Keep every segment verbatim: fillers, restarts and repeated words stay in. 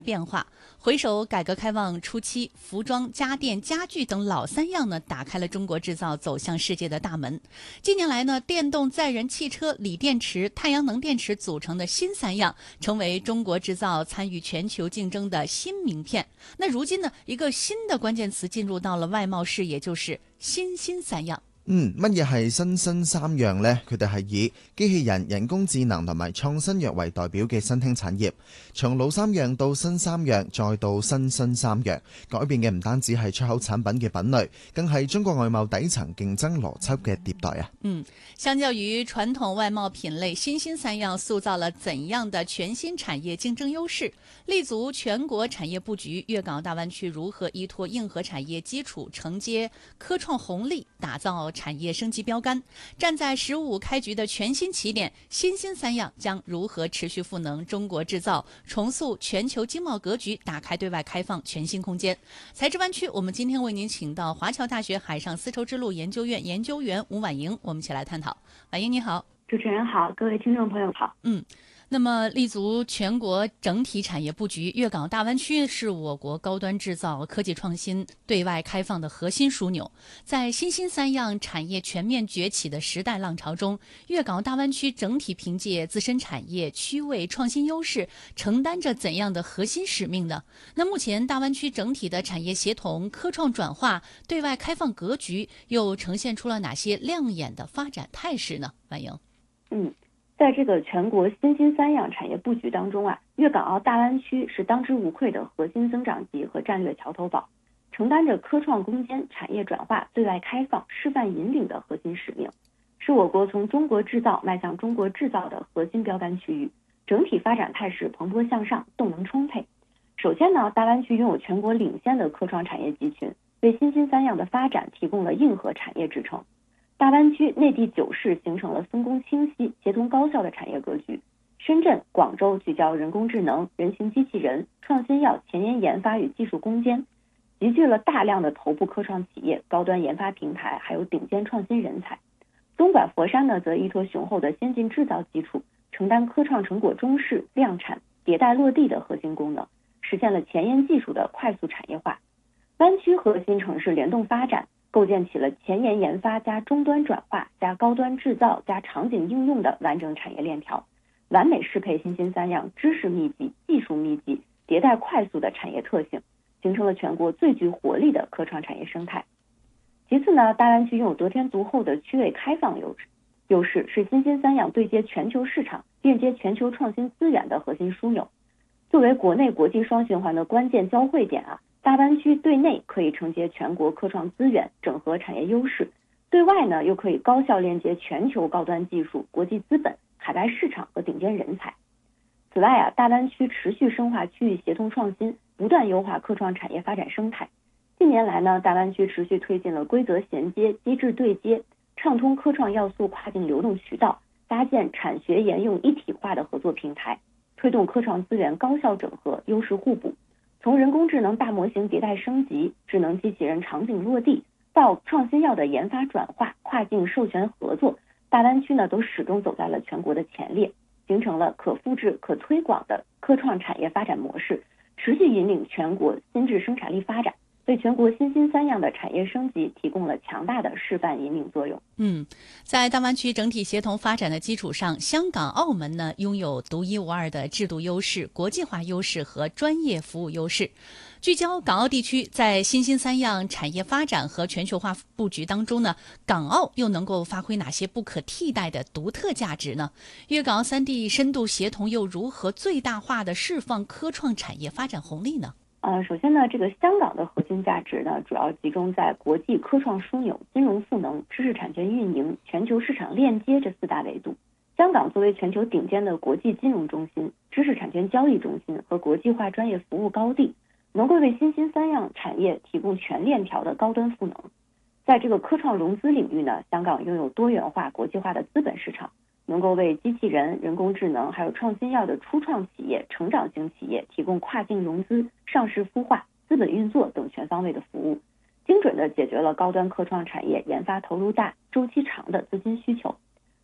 变化。回首改革开放初期，服装、家电、家具等老三样呢，打开了中国制造走向世界的大门。近年来呢，电动载人汽车、锂电池、太阳能电池组成的新三样，成为中国制造参与全球竞争的新名片。那如今呢，一个新的关键词进入到了外贸视野，就是新兴三样。 嗯，乜嘢係新新三樣呢？佢哋係以機器人、人工智能同埋創新藥為代表嘅新興產業，從老三樣到新三樣，再到新新三樣，改變嘅唔單止係出口產品嘅品類，更係中國外貿底層競爭邏輯嘅迭代啊！ 嗯，相較於傳統外貿品類，新興三樣塑造了怎樣的全新產業競爭優勢？立足全國產業佈局，粵港大灣區如何依託硬核產業基礎，承接科創紅利，打造產業升級標杆？站在十五開局的全新起點，新興三樣將如何持續賦能中國製造，重塑全球經貿格局，打開對外開放全新空間？財智灣區，我們今天為您請到華僑大學海上絲綢之路研究院研究員吳婉瑩，我們一起來探討。婉瑩你好。 主持人好，各位聽眾朋友好。 嗯。那麼立足全國整體產業佈局，粵港大灣區是我國高端製造、科技創新對外開放的核心樞紐。在新興三樣產業全面崛起的時代浪潮中，粵港大灣區整體憑借自身產業區位創新優勢，承擔着怎樣的核心使命呢？那目前大灣區整體的產業協同、科創轉化、對外開放格局又呈現出了哪些亮眼的發展態勢呢？婉瑩。 嗯。在這個全國新興三樣產業佈局當中啊，粵港澳大灣區是當之無愧的核心增長極和戰略橋頭堡，承擔着科創攻堅、產業轉化、對外開放、示範引領的核心使命，是我國從中國製造邁向中國製造的核心標杆區域，整體發展態勢蓬勃向上，動能充沛。首先呢，大灣區擁有全國領先的科創產業集群，為新興三樣的發展提供了硬核產業支撐。大灣區內地九市形成了分工清晰、協同高效的產業格局。深圳、廣州聚焦人工智能、人形機器人、創新藥前沿研發與技術攻堅，集聚了大量的頭部科創企業、高端研發平台，還有頂尖創新人才。東莞佛山呢，則依託雄厚的先進製造基礎，承擔科創成果中試、量產、迭代落地的核心功能，實現了前沿技術的快速產業化。灣區核心城市聯動發展，構建起了前沿研發加終端轉化加高端製造加場景應用的完整產業鏈條，完美適配新興三樣知識密集、技術密集、迭代快速的產業特性，形成了全國最具活力的科創產業生態。其次呢，大灣區擁有得天獨厚的區位開放優勢，優勢是新興三樣對接全球市場、鏈接全球創新資源的核心樞紐。作為國內國際雙循環的關鍵交匯點啊，大灣區對內可以承接全國科創資源，整合產業優勢，對外呢又可以高效鏈接全球高端技術、國際資本、海外市場和頂尖人才。此外啊，大灣區持續深化區域協同創新，不斷優化科創產業發展生態。近年來呢，大灣區持續推進了規則銜接、機制對接，暢通科創要素跨境流動渠道，搭建產學研用一體化的合作平台，推動科創資源高效整合、優勢互補。從人工智能大模型迭代升級、智能機器人場景落地，到創新藥的研發轉化、跨境授權合作，大灣區呢都始終走在了全國的前列，形成了可複製、可推廣的科創產業發展模式，持續引領全國新質生產力發展，對全國新興三樣的產業升級提供了強大的示範引領作用。 嗯，在大灣區整體協同發展的基礎上，香港、澳門呢擁有獨一無二的制度優勢、國際化優勢和專業服務優勢。聚焦港澳地區，在新興三樣產業發展和全球化佈局當中呢，港澳又能夠發揮哪些不可替代的獨特價值呢？粵港澳三地深度協同又如何最大化的釋放科創產業發展紅利呢？ 呃，首先呢，這個香港的核心價值呢，主要集中在國際科創樞紐、金融賦能、知識產權運營、全球市場鏈接這四大維度。香港作為全球頂尖的國際金融中心、知識產權交易中心和國際化專業服務高地，能夠為新興三樣產業提供全鏈條的高端賦能。在這個科創融資領域呢，香港擁有多元化、國際化的資本市場，能夠為機器人、人工智能還有創新藥的初創企業、成長型企業提供跨境融資、上市孵化、資本運作等全方位的服務，精準地解決了高端科創產業研發投入大、周期長的資金需求。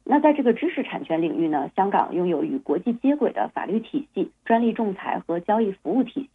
那在这个知识产权领域呢，香港拥有与国际接轨的法律体系、专利仲裁和交易服务体